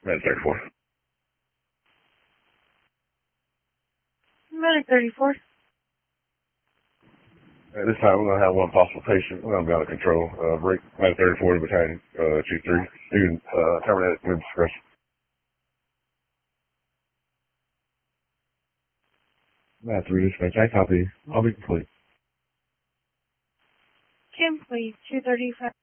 Medic 34. Medic 34. At this time, we're going to have one possible patient. We're going to be under control. Break Medic 34 to battalion 2-3. You can terminate it with discretion. Medic 3 dispatch, I copy. I'll be complete. Complete 235.